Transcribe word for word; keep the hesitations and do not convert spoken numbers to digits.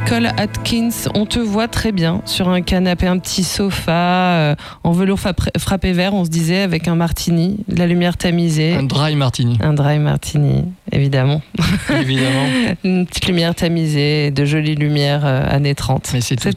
Nicole Atkins, on te voit très bien sur un canapé, un petit sofa euh, en velours frappé vert, on se disait, avec un martini, de la lumière tamisée. Un dry martini. Un dry martini, évidemment. Évidemment. Une petite lumière tamisée, de jolies lumières euh, années trente. Mais c'est tout.